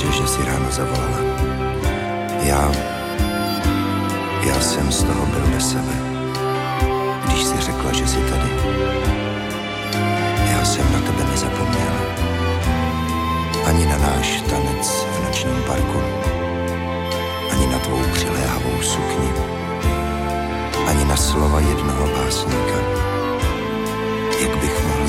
dobře, že si ráno zavolala. Já jsem z toho byl bez sebe, když si řekla, že jsi tady. Já jsem na tebe nezapomněl. Ani na náš tanec v nočním parku, ani na tvou přiléhavou sukni, ani na slova jednoho básníka. Jak bych mohl